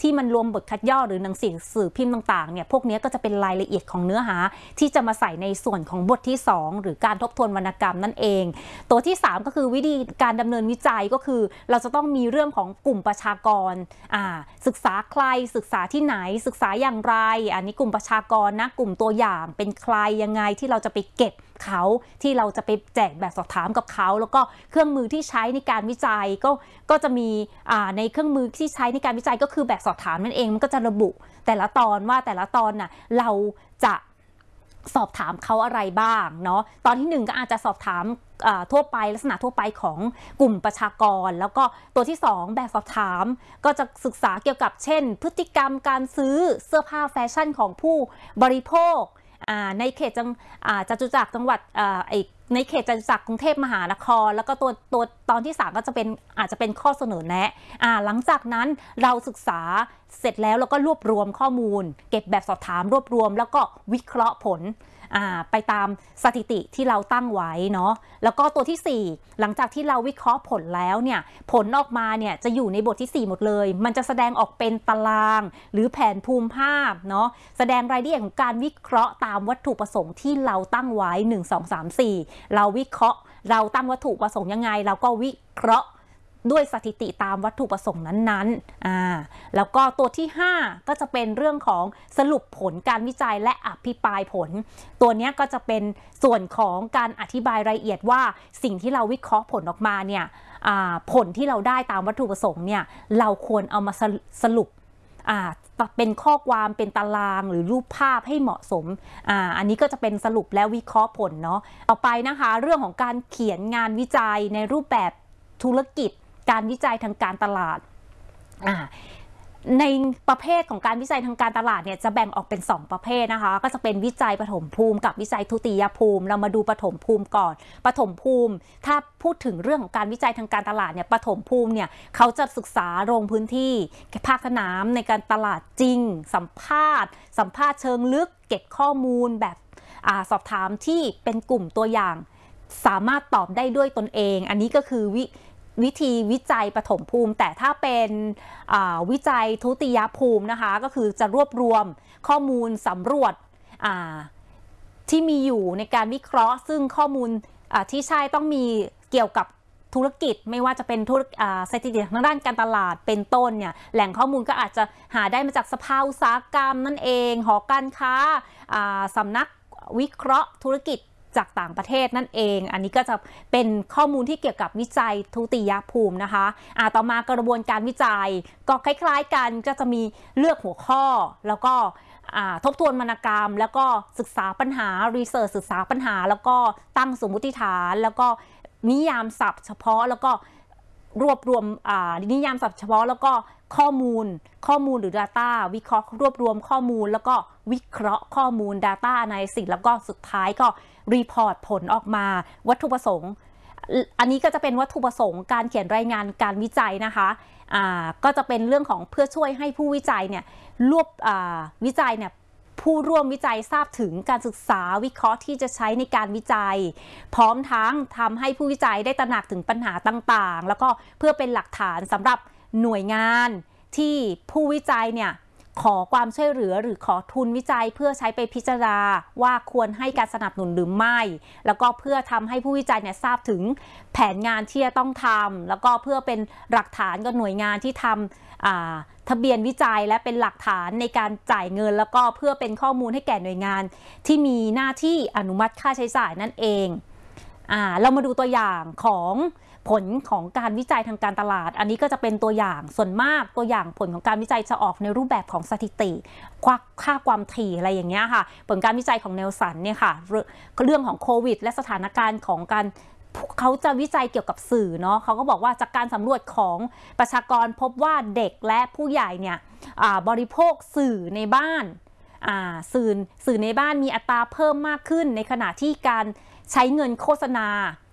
ที่มันรวมบทคัดย่อหรือหนังสือสื่อพิมพ์ต่างๆเนี่ยพวกนี้ก็จะเป็นรายละเอียดของเนื้อหาที่จะมาใส่ในส่วนของบทที่2หรือการทบทวนวรรณกรรมนั่นเองตัวที่3ก็คือวิธีการดำเนินวิจัยก็คือเราจะต้องมีเรื่องของกลุ่มประชากรศึกษาใครศึกษาที่ไหนศึกษาอย่างไรอันนี้กลุ่มประชากรนะกลุ่มตัวอย่างเป็นใครยังไงที่เราจะไปเก็บเขาที่เราจะไปแจกแบบสอบถามกับเขาแล้วก็เครื่องมือที่ใช้ในการวิจัยก็จะมีในเครื่องมือที่ใช้ในการวิจัยก็คือแบบสอบถามนั่นเองมันก็จะระบุแต่ละตอนว่าแต่ละตอนน่ะเราจะสอบถามเขาอะไรบ้างเนาะตอนที่1ก็อาจจะสอบถามทั่วไปลักษณะทั่วไปของกลุ่มประชากรแล้วก็ตัวที่2แบบสอบถามก็จะศึกษาเกี่ยวกับเช่นพฤติกรรมการซื้อเสื้อผ้าแฟชั่นของผู้บริโภคในเขตจตุจักรจังหวัดในเขตจตุจักรกรุงเทพมหานครแล้วก็ตัวตอนที่3ก็จะเป็นอาจจะเป็นข้อเสนอแนะหลังจากนั้นเราศึกษาเสร็จแล้วก็รวบรวมข้อมูลเก็บแบบสอบถามรวบรวมแล้วก็วิเคราะห์ผลไปตามสถิติที่เราตั้งไว้เนาะแล้วก็ตัวที่4หลังจากที่เราวิเคราะห์ผลแล้วเนี่ยผลออกมาเนี่ยจะอยู่ในบทที่4หมดเลยมันจะแสดงออกเป็นตารางหรือแผนภูมิภาพเนาะแสดงรายละเอียดของการวิเคราะห์ตามวัตถุประสงค์ที่เราตั้งไว้1 2 3 4เราวิเคราะห์เราตั้งวัตถุประสงค์ยังไงเราก็วิเคราะห์ด้วยสถิติตามวัตถุประสงค์นั้นๆแล้วก็ตัวที่5ก็จะเป็นเรื่องของสรุปผลการวิจัยและอภิปรายผลตัวนี้ก็จะเป็นส่วนของการอธิบายรายละเอียดว่าสิ่งที่เราวิเคราะห์ผลออกมาเนี่ยผลที่เราได้ตามวัตถุประสงค์เนี่ยเราควรเอามาสรุปเป็นข้อความเป็นตารางหรือรูปภาพให้เหมาะสมอันนี้ก็จะเป็นสรุปและวิเคราะห์ผลเนาะต่อไปนะคะเรื่องของการเขียนงานวิจัยในรูปแบบธุรกิจการวิจัยทางการตลาดในประเภทของการวิจัยทางการตลาดเนี่ยจะแบ่งออกเป็น2ประเภทนะคะก็จะเป็นวิจัยปฐมภูมิกับวิจัยทุติยภูมิเรามาดูปฐมภูมิก่อนปฐมภูมิถ้าพูดถึงเรื่องของการวิจัยทางการตลาดเนี่ยปฐมภูมิเนี่ยเขาจะศึกษาลงพื้นที่ภาคสนามในการตลาดจริงสัมภาษณ์เชิงลึกเก็บข้อมูลแบบสอบถามที่เป็นกลุ่มตัวอย่างสามารถตอบได้ด้วยตนเองอันนี้ก็คือวิธีวิจัยปฐมภูมิแต่ถ้าเป็นวิจัยทุติยภูมินะคะก็คือจะรวบรวมข้อมูลสำรวจที่มีอยู่ในการวิเคราะห์ซึ่งข้อมูลที่ใช่ต้องมีเกี่ยวกับธุรกิจไม่ว่าจะเป็นสถิติทางด้านการตลาดเป็นต้นเนี่ยแหล่งข้อมูลก็อาจจะหาได้มาจากสภาอุตสาหกรรมนั่นเองหอการค้าสำนักวิเคราะห์ธุรกิจจากต่างประเทศนั่นเองอันนี้ก็จะเป็นข้อมูลที่เกี่ยวกับวิจัยทุติยภูมินะคะต่อมากระบวนการวิจัยก็คล้ายๆกันก็จะมีเลือกหัวข้อแล้วก็ทบทวนวรรณกรรมแล้วก็ศึกษาปัญหารีเสิร์ชศึกษาปัญหาแล้วก็ตั้งสมมุติฐานแล้วก็นิยามศัพท์เฉพาะแล้วก็รวบรวมนิยามศัพท์เฉพาะแล้วก็ข้อมูลหรือ Data วิเคราะห์รวบรวมข้อมูลแล้วก็วิเคราะห์ข้อมูล Data Analysis แล้วก็สุดท้ายก็รีพอร์ตผลออกมาวัตถุประสงค์อันนี้ก็จะเป็นวัตถุประสงค์การเขียนรายงานการวิจัยนะคะก็จะเป็นเรื่องของเพื่อช่วยให้ผู้วิจัยเนี่ยวิจัยเนี่ยผู้ร่วมวิจัยทราบถึงการศึกษาวิเคราะห์ที่จะใช้ในการวิจัยพร้อมทั้งทำให้ผู้วิจัยได้ตระหนักถึงปัญหาต่างๆแล้วก็เพื่อเป็นหลักฐานสำหรับหน่วยงานที่ผู้วิจัยเนี่ยขอความช่วยเหลือหรือขอทุนวิจัยเพื่อใช้ไปพิจารณาว่าควรให้การสนับสนุนหรือไม่แล้วก็เพื่อทำให้ผู้วิจัยเนี่ยทราบถึงแผนงานที่จะต้องทำแล้วก็เพื่อเป็นหลักฐานกับหน่วยงานที่ทำทะเบียนวิจัยและเป็นหลักฐานในการจ่ายเงินแล้วก็เพื่อเป็นข้อมูลให้แก่หน่วยงานที่มีหน้าที่อนุมัติค่าใช้จ่ายนั่นเองเรามาดูตัวอย่างของผลของการวิจัยทางการตลาดอันนี้ก็จะเป็นตัวอย่างส่วนมากตัวอย่างผลของการวิจัยจะออกในรูปแบบของสถิติค่าความถี่อะไรอย่างเงี้ยค่ะผลการวิจัยของเนลสันเนี่ยค่ะเรื่องของโควิดและสถานการณ์ของการเขาจะวิจัยเกี่ยวกับสื่อเนาะเขาก็บอกว่าจากการสำรวจของประชากรพบว่าเด็กและผู้ใหญ่เนี่ยบริโภคสื่อในบ้านสื่อในบ้านมีอัตราเพิ่มมากขึ้นในขณะที่การใช้เงินโฆษณา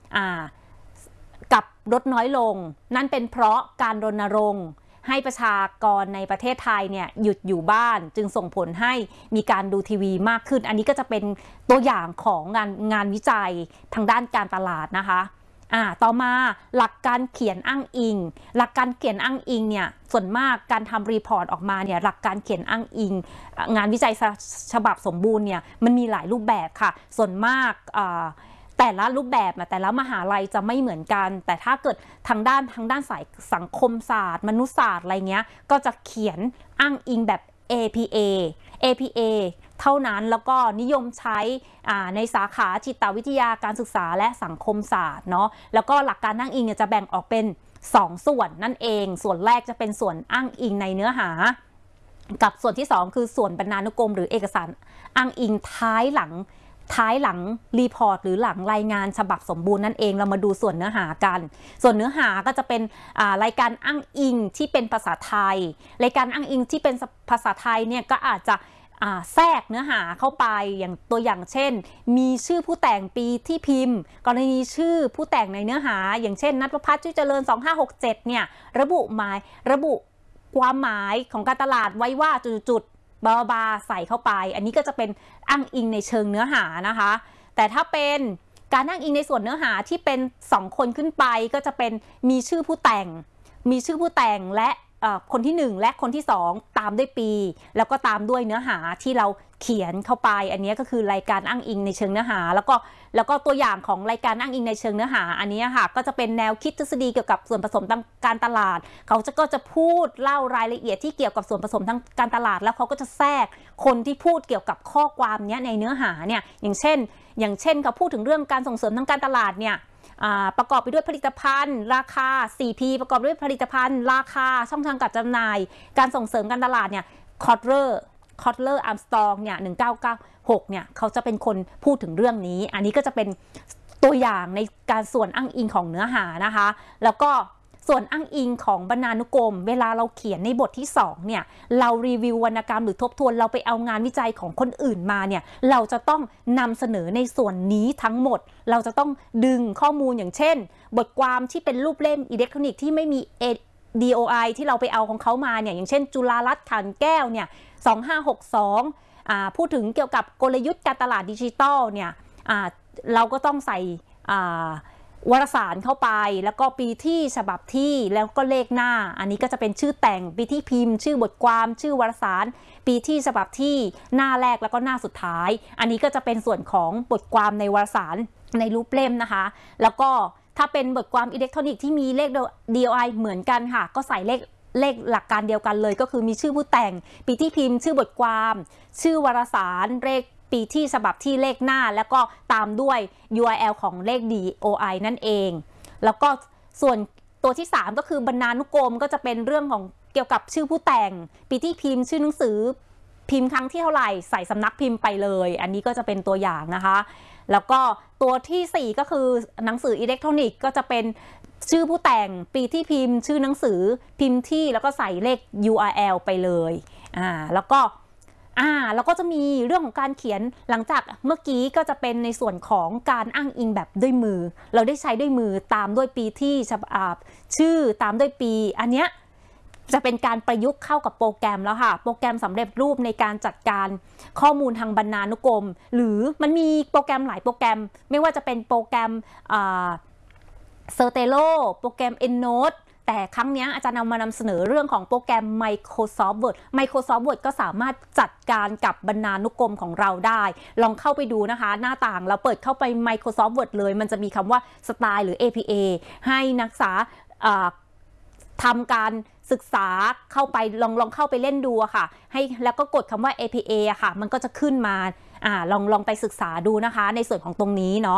กับลดน้อยลงนั่นเป็นเพราะการรณรงค์ให้ประชากรในประเทศไทยเนี่ยหยุดอยู่บ้านจึงส่งผลให้มีการดูทีวีมากขึ้นอันนี้ก็จะเป็นตัวอย่างของงานวิจัยทางด้านการตลาดนะคะต่อมาหลักการเขียนอ้างอิงหลักการเขียนอ้างอิงเนี่ยส่วนมากการทำรีพอร์ตออกมาเนี่ยหลักการเขียนอ้างอิงงานวิจัยฉบับสมบูรณ์เนี่ยมันมีหลายรูปแบบค่ะส่วนมากแต่ละรูปแบบแต่ละมหาลัยจะไม่เหมือนกันแต่ถ้าเกิดทางด้านสายสังคมศาสตร์มนุษยศาสตร์อะไรเงี้ยก็จะเขียนอ้างอิงแบบ APA เท่านั้นแล้วก็นิยมใช้ในสาขาจิตวิทยาการศึกษาและสังคมศาสตร์เนาะแล้วก็หลักการอ้างอิงเนี่ยจะแบ่งออกเป็น2ส่วนนั่นเองส่วนแรกจะเป็นส่วนอ้างอิงในเนื้อหากับส่วนที่2คือส่วนบรรณานุกรมหรือเอกสารอ้างอิงท้ายหลังรีพอร์ตหรือหลังรายงานฉบับสมบูรณ์นั่นเองเรามาดูส่วนเนื้อหากันส่วนเนื้อหาก็จะเป็นรายการอ้างอิงที่เป็นภาษาไทยรายการอ้างอิงที่เป็นภาษาไทยเนี่ยก็อาจจะแทรกเนื้อหาเข้าไปอย่างตัวอย่างเช่นมีชื่อผู้แต่งปีที่พิมพ์กรณีชื่อผู้แต่งในเนื้อหาอย่างเช่นณัฐพัฒน์จุ้ยเจริญ2567เนี่ยระบุความหมายของการตลาดไว้ว่าจุดบาใส่เข้าไปอันนี้ก็จะเป็นอ้างอิงในเชิงเนื้อหานะคะแต่ถ้าเป็นการอ้างอิงในส่วนเนื้อหาที่เป็น2คนขึ้นไปก็จะเป็นมีชื่อผู้แต่งและคนที่1และคนที่2ตามด้วยปีแล้วก็ตามด้วยเนื้อหาที่เราเขียนเข้าไปอันนี้ก็คือรายการอ้างอิงในเชิงเนื้อหาแล้วก็ตัวอย่างของรายการอ้างอิงในเชิงเนื้อหาอันนี้ค่ะก็จะเป็นแนวคิดทฤษฎีเกี่ยวกับส่วนผสมทางการตลาดเขาก็จะพูดเล่ารายละเอียดที่เกี่ยวกับส่วนผสมทางการตลาดแล้วเขาก็จะแทรกคนที่พูดเกี่ยวกับข้อความนี้ในเนื้อหาเนี่ยอย่างเช่นเขาพูดถึงเรื่องการส่งเสริมทางการตลาดเนี่ยประกอบไปด้วยผลิตภัณฑ์ราคา 4P ประกอบด้วยผลิตภัณฑ์ราคาช่องทางการจำหน่ายการส่งเสริมการตลาดเนี่ยคอตเลอร์อาร์มสตรองเนี่ย1996เนี่ยเขาจะเป็นคนพูดถึงเรื่องนี้อันนี้ก็จะเป็นตัวอย่างในการส่วนอ้างอิงของเนื้อหานะคะแล้วก็ส่วนอ้างอิงของบรรณานุกรมเวลาเราเขียนในบทที่2เนี่ยเรารีวิววรรณกรรมหรือทบทวนเราไปเอางานวิจัยของคนอื่นมาเนี่ยเราจะต้องนำเสนอในส่วนนี้ทั้งหมดเราจะต้องดึงข้อมูลอย่างเช่นบทความที่เป็นรูปเล่มอิเล็กทรอนิกส์ที่ไม่มี DOI ที่เราไปเอาของเขามาเนี่ยอย่างเช่นจุฬารัตน์ขันแก้วเนี่ย2562พูดถึงเกี่ยวกับกลยุทธ์การตลาดดิจิทัลเนี่ยเราก็ต้องใส่วารสารเข้าไปแล้วก็ปีที่ฉบับที่แล้วก็เลขหน้าอันนี้ก็จะเป็นชื่อแต่งปีที่พิมพ์ชื่อบทความชื่อวารสารปีที่ฉบับที่หน้าแรกแล้วก็หน้าสุดท้ายอันนี้ก็จะเป็นส่วนของบทความในวารสารในรูปเล่มนะคะแล้วก็ถ้าเป็นบทความอิเล็กทรอนิกส์ที่มีเลข DOI เหมือนกันค่ะก็ใส่เลขหลักการเดียวกันเลยก็คือมีชื่อผู้แต่งปีที่พิมพ์ชื่อบทความชื่อวารสารเลขปีที่ฉบับที่เลขหน้าแล้วก็ตามด้วย URL ของเลข DOI นั่นเองแล้วก็ส่วนตัวที่3ก็คือบรรณานุกรมก็จะเป็นเรื่องของเกี่ยวกับชื่อผู้แต่งปีที่พิมพ์ชื่อหนังสือพิมพ์ครั้งที่เท่าไหร่ใส่สำนักพิมพ์ไปเลยอันนี้ก็จะเป็นตัวอย่างนะคะแล้วก็ตัวที่4ก็คือหนังสืออิเล็กทรอนิกส์ก็จะเป็นชื่อผู้แต่งปีที่พิมพ์ชื่อหนังสือพิมพ์ที่แล้วก็ใส่เลข URL ไปเลยแล้วก็จะมีเรื่องของการเขียนหลังจากเมื่อกี้ก็จะเป็นในส่วนของการอ้างอิงแบบด้วยมือเราได้ใช้ด้วยมือตามด้วยปีที่ชื่อตามด้วยปีอันเนี้ยจะเป็นการประยุกต์เข้ากับโปรแกรมแล้วค่ะโปรแกรมสำเร็จรูปในการจัดการข้อมูลทางบรรณานุกรมหรือมันมีโปรแกรมหลายโปรแกรมไม่ว่าจะเป็นโปรแกรมZotero โปรแกรม EndNote แต่ครั้งนี้อาจารย์นำเสนอเรื่องของโปรแกรม Microsoft Word ก็สามารถจัดการกับบรรณานุกรมของเราได้ลองเข้าไปดูนะคะหน้าต่างเราเปิดเข้าไป Microsoft Word เลยมันจะมีคำว่าสไตล์หรือ APA ให้นักศึกษาทำการศึกษาเข้าไปลองเข้าไปเล่นดูอะค่ะแล้วก็กดคำว่า APA อะค่ะมันก็จะขึ้นมาลองไปศึกษาดูนะคะในส่วนของตรงนี้เนาะ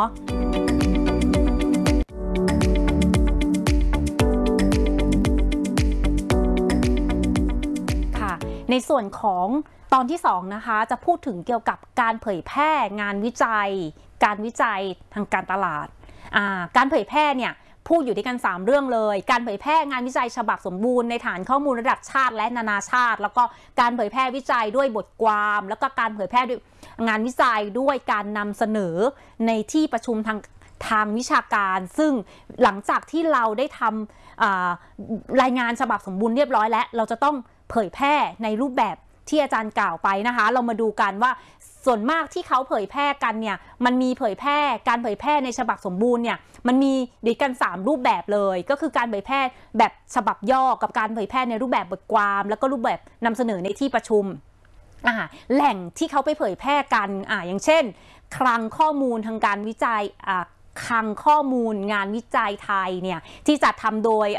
ในส่วนของตอนที่2นะคะจะพูดถึงเกี่ยวกับการเผยแพร่งานวิจัยการวิจัยทางการตลาดการเผยแพร่เนี่ยพูดอยู่ด้วยกัน3เรื่องเลยการเผยแพร่งานวิจัยฉบับสมบูรณ์ในฐานข้อมูลระดับชาติและนานาชาติแล้วก็การเผยแพร่วิจัยด้วยบทความแล้วก็การเผยแพร่ด้วยงานวิจัยด้วยการนำเสนอในที่ประชุมทางวิชาการซึ่งหลังจากที่เราได้ทำรายงานฉบับสมบูรณ์เรียบร้อยแล้วเราจะต้องเผยแพร่ในรูปแบบที่อาจารย์กล่าวไปนะคะเรามาดูกันว่าส่วนมากที่เขาเผยแพร่กันเนี่ยมันมีการเผยแพร่ในฉบับสมบูรณ์เนี่ยมันมีด้วยกัน3รูปแบบเลยก็คือการเผยแพร่แบบฉบับย่อกับการเผยแพร่ในรูปแบบบทความแล้วก็รูปแบบนำเสนอในที่ประชุมแหล่งที่เขาไปเผยแพร่กันอย่างเช่นคลังข้อมูลทางการวิจัยคลังข้อมูลงานวิจัยไทยเนี่ยที่จัดทำโดย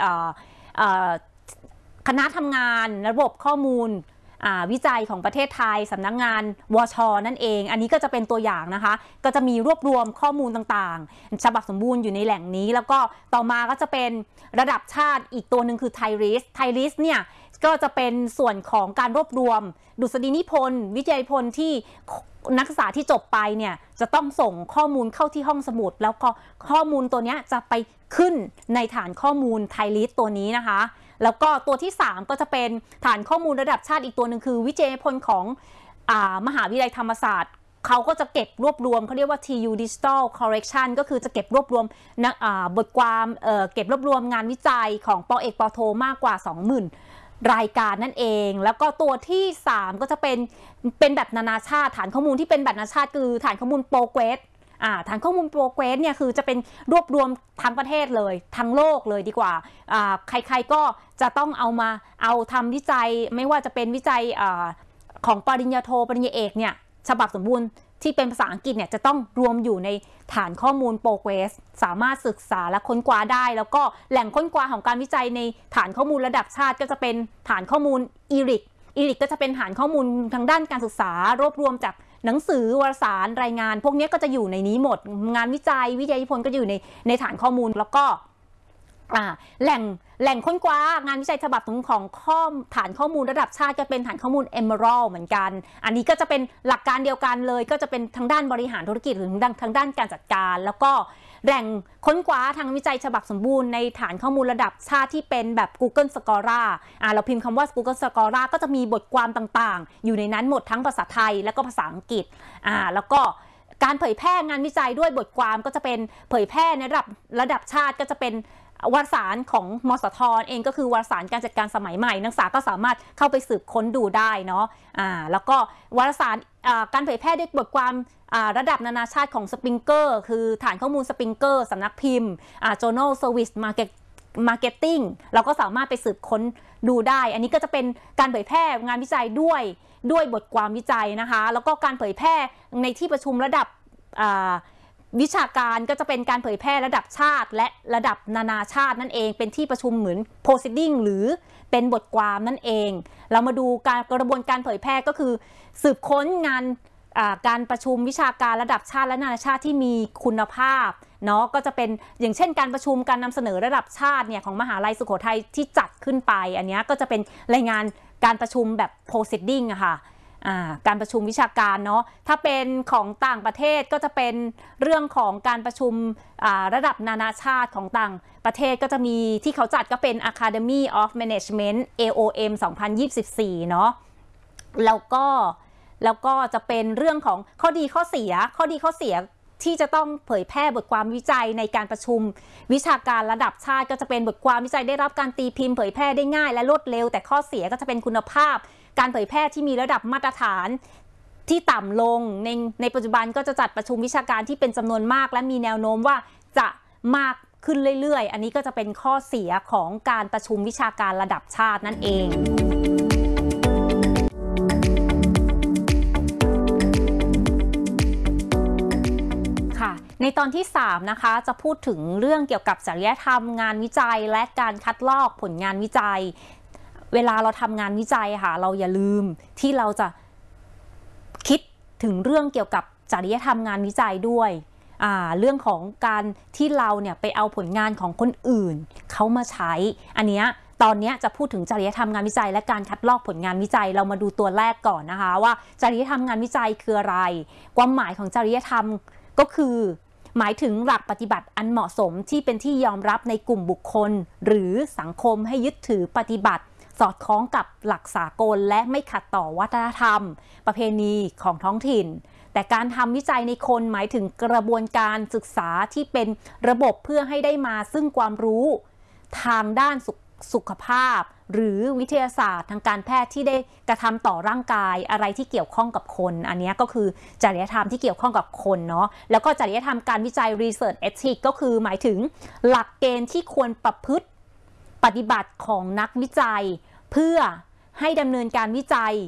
คณะทำงานระบบข้อมูลวิจัยของประเทศไทยสำนักงานวช.นั่นเองอันนี้ก็จะเป็นตัวอย่างนะคะก็จะมีรวบรวมข้อมูลต่างๆฉบับสมบูรณ์อยู่ในแหล่งนี้แล้วก็ต่อมาก็จะเป็นระดับชาติอีกตัวหนึ่งคือไทยริสเนี่ยก็จะเป็นส่วนของการรวบรวมดุษฎีนิพนธ์วิจัยพลที่นักศึกษาที่จบไปเนี่ยจะต้องส่งข้อมูลเข้าที่ห้องสมุดแล้วก็ข้อมูลตัวนี้จะไปขึ้นในฐานข้อมูลไทยริสตัวนี้นะคะแล้วก็ตัวที่3ก็จะเป็นฐานข้อมูลระดับชาติอีกตัวหนึ่งคือวิจัยพลของมหาวิทยาลัยธรรมศาสตร์เขาก็จะเก็บรวบรวมเขาเรียกว่า TU Digital Collection ก็คือจะเก็บรวบรวมบทความเก็บรวบรวมงานวิจัยของป.เอกป.โทมากกว่า 20,000 รายการนั่นเองแล้วก็ตัวที่3ก็จะเป็นแบบนานาชาติฐานข้อมูลที่เป็นแบบนานาชาติคือฐานข้อมูลโปรเกรสฐานข้อมูลโปรเกรสเนี่ยคือจะเป็นรวบรวมทั้งประเทศเลยทั้งโลกเลยดีกว่าใครๆก็จะต้องเอาทำวิจัยไม่ว่าจะเป็นวิจัยของปริญญาโทปริญญาเอกเนี่ยฉบับสมบูรณ์ที่เป็นภาษาอังกฤษเนี่ยจะต้องรวมอยู่ในฐานข้อมูลโปรเกรสสามารถศึกษาและค้นคว้าได้แล้วก็แหล่งค้นคว้าของการวิจัยในฐานข้อมูลระดับชาติก็จะเป็นฐานข้อมูลอีริกก็จะเป็นฐานข้อมูลทางด้านการศึกษารวบรวมจากหนังสือวารสารรายงานพวกนี้ก็จะอยู่ในนี้หมดงานวิจัยวิทยานิพนธ์ก็อยู่ในฐานข้อมูลแล้วก็แหล่งค้นคว้างานวิจัยฉบับของฐานข้อมูลระดับชาติก็เป็นฐานข้อมูล Emerald เหมือนกันอันนี้ก็จะเป็นหลักการเดียวกันเลยก็จะเป็นทางด้านบริหารธุรกิจหรือทางด้านการจัดการแล้วก็แหล่งค้นคว้าทางวิจัยฉบับสมบูรณ์ในฐานข้อมูลระดับชาติที่เป็นแบบ Google Scholar เราพิมพ์คำว่า Google Scholar ก็จะมีบทความต่างๆอยู่ในนั้นหมดทั้งภาษาไทยและก็ภาษาอังกฤษแล้วก็การเผยแพร่งานวิจัยด้วยบทความก็จะเป็นเผยแพร่ในระดับชาติก็จะเป็นวารสารของมสท.เองก็คือวารสารการจัดการสมัยใหม่นักศึกษาก็สามารถเข้าไปสืบค้นดูได้เนาะแล้วก็วารสารการเผยแพร่ด้วยบทความระดับนานาชาติของสปริงเกอร์คือฐานข้อมูลสปริงเกอร์สำนักพิมพ์Journal Service Marketing เราก็สามารถไปสืบค้นดูได้อันนี้ก็จะเป็นการเผยแพร่งานวิจัยด้วยบทความวิจัยนะคะแล้วก็การเผยแพร่ในที่ประชุมระดับวิชาการก็จะเป็นการเผยแพร่ระดับชาติและระดับนานาชาตินั่นเองเป็นที่ประชุมเหมือน proceeding หรือเป็นบทความนั่นเองเรามาดูกระบวนการเผยแพร่ก็คือสืบค้นงานการประชุมวิชาการระดับชาติและนานาชาติที่มีคุณภาพเนาะก็จะเป็นอย่างเช่นการประชุมการนำเสนอระดับชาติเนี่ยของมหาลัยสุโขทัยที่จัดขึ้นไปอันนี้ก็จะเป็นรายงานการประชุมแบบ proceeding อะค่ะการประชุมวิชาการเนาะถ้าเป็นของต่างประเทศก็จะเป็นเรื่องของการประชุมระดับนานาชาติของต่างประเทศก็จะมีที่เขาจัดก็เป็น Academy of Management AOM 2024 เนาะแล้วก็จะเป็นเรื่องของข้อดีข้อเสียที่จะต้องเผยแพร่บทความวิจัยในการประชุมวิชาการระดับชาติก็จะเป็นบทความวิจัยได้รับการตีพิมพ์เผยแพร่ได้ง่ายและรวดเร็วแต่ข้อเสียก็จะเป็นคุณภาพการเผยแพร่ที่มีระดับมาตรฐานที่ต่ำลงในปัจจุบันก็จะจัดประชุมวิชาการที่เป็นจำนวนมากและมีแนวโน้มว่าจะมากขึ้นเรื่อยๆอันนี้ก็จะเป็นข้อเสียของการประชุมวิชาการระดับชาตินั่นเองในตอนที่3นะคะจะพูดถึงเรื่องเกี่ยวกับจริยธรรมงานวิจัยและการคัดลอกผลงานวิจัยเวลาเราทำงานวิจัยค่ะเราอย่าลืมที่เราจะคิดถึงเรื่องเกี่ยวกับจริยธรรมงานวิจัยด้วยเรื่องของการที่เราเนี่ยไปเอาผลงานของคนอื่นเขามาใช้อันเนี้ยตอนนี้จะพูดถึงจริยธรรมงานวิจัยและการคัดลอกผลงานวิจัยเรามาดูตัวแรกก่อนนะคะว่าจริยธรรมงานวิจัยคืออะไรความหมายของจริยธรรมก็คือหมายถึงหลักปฏิบัติอันเหมาะสมที่เป็นที่ยอมรับในกลุ่มบุคคลหรือสังคมให้ยึดถือปฏิบัติสอดคล้องกับหลักสากลและไม่ขัดต่อวัฒนธรรมประเพณีของท้องถิ่นแต่การทำวิจัยในคนหมายถึงกระบวนการศึกษาที่เป็นระบบเพื่อให้ได้มาซึ่งความรู้ทางด้านสุขภาพหรือวิทยาศาสตร์ทางการแพทย์ที่ได้กระทำต่อร่างกายอะไรที่เกี่ยวข้องกับคนอันนี้ก็คือจริยธรรมที่เกี่ยวข้องกับคนเนาะแล้วก็จริยธรรมการวิจัย research ethics ก็คือหมายถึงหลักเกณฑ์ที่ควรประพฤติปฏิบัติของนักวิจัยเพื่อให้ดำเนินการวิจัย